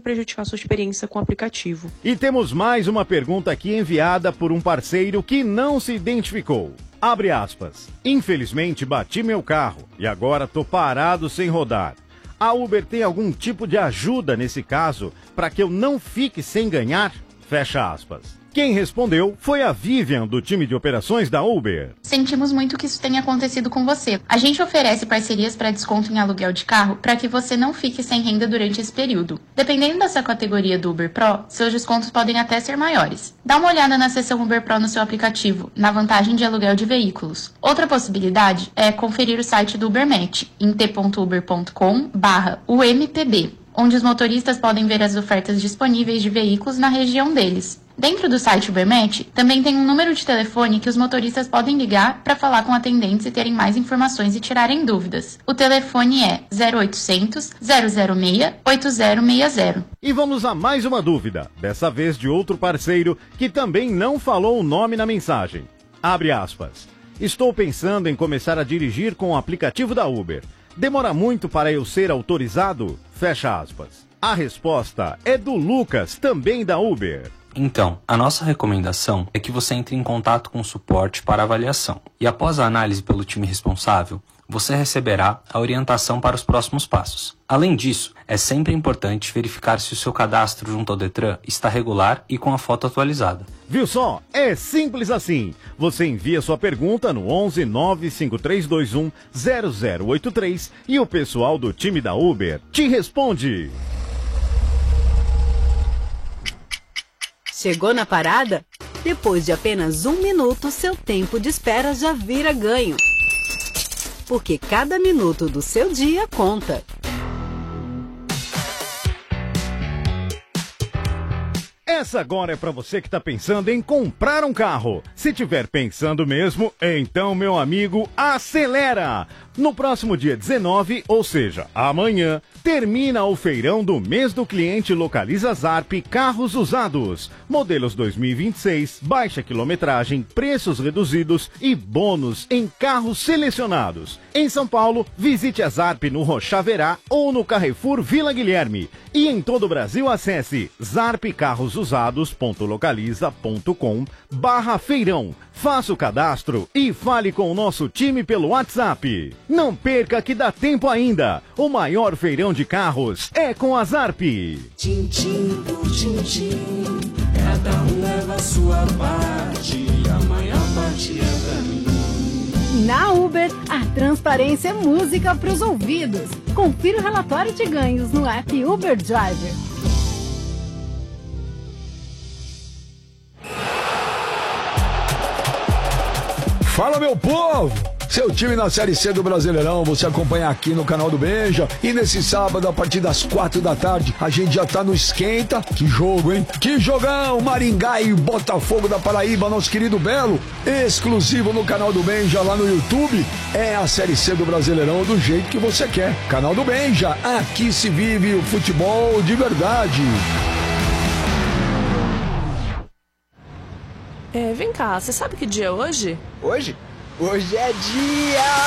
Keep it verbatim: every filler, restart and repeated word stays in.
prejudicar sua experiência com o aplicativo. E temos mais uma pergunta aqui enviada por um parceiro que não se identificou. Abre aspas. Infelizmente bati meu carro e agora tô parado sem rodar. A Uber tem algum tipo de ajuda nesse caso para que eu não fique sem ganhar? Fecha aspas. Quem respondeu foi a Vivian, do time de operações da Uber. Sentimos muito que isso tenha acontecido com você. A gente oferece parcerias para desconto em aluguel de carro para que você não fique sem renda durante esse período. Dependendo da sua categoria do Uber Pro, seus descontos podem até ser maiores. Dá uma olhada na seção Uber Pro no seu aplicativo, na vantagem de aluguel de veículos. Outra possibilidade é conferir o site do UberMatch, em t ponto uber ponto com barra u m p b, onde os motoristas podem ver as ofertas disponíveis de veículos na região deles. Dentro do site UberMatch, também tem um número de telefone que os motoristas podem ligar para falar com atendentes e terem mais informações e tirarem dúvidas. O telefone é zero oitocentos, zero zero seis, oito zero seis zero. E vamos a mais uma dúvida, dessa vez de outro parceiro que também não falou o nome na mensagem. Abre aspas. Estou pensando em começar a dirigir com o aplicativo da Uber. Demora muito para eu ser autorizado? Fecha aspas. A resposta é do Lucas, também da Uber. Então, a nossa recomendação é que você entre em contato com o suporte para avaliação. E após a análise pelo time responsável, você receberá a orientação para os próximos passos. Além disso, é sempre importante verificar se o seu cadastro junto ao Detran está regular e com a foto atualizada. Viu só? É simples assim. Você envia sua pergunta no onze nove cinco três dois um zero zero oito três e o pessoal do time da Uber te responde. Chegou na parada? Depois de apenas um minuto, seu tempo de espera já vira ganho. Porque cada minuto do seu dia conta. Essa agora é para você que está pensando em comprar um carro. Se tiver pensando mesmo, então, meu amigo, acelera! No próximo dia dezenove, ou seja, amanhã, termina o feirão do mês do cliente Localiza Zarp Carros Usados. Modelos dois mil e vinte e seis, baixa quilometragem, preços reduzidos e bônus em carros selecionados. Em São Paulo, visite a Zarp no Rochaverá ou no Carrefour Vila Guilherme. E em todo o Brasil, acesse zarp carros usados ponto localiza ponto com barra feirão. Faça o cadastro e fale com o nosso time pelo WhatsApp. Não perca que dá tempo ainda. O maior feirão de carros é com a Zarp. Tchim, tchim, por tchim, tchim. Cada um leva a sua parte. A maior parte é pra mim. Na Uber, a transparência é música para os ouvidos. Confira o relatório de ganhos no app Uber Driver. Fala, meu povo! Seu time na Série C do Brasileirão, você acompanha aqui no canal do Benja. E nesse sábado, a partir das quatro da tarde, a gente já tá no Esquenta. Que jogo, hein? Que jogão! Maringá e Botafogo da Paraíba, nosso querido Belo. Exclusivo no canal do Benja, lá no YouTube. É a Série C do Brasileirão do jeito que você quer. Canal do Benja, aqui se vive o futebol de verdade. É, vem cá, você sabe que dia é hoje? Hoje? Hoje é dia...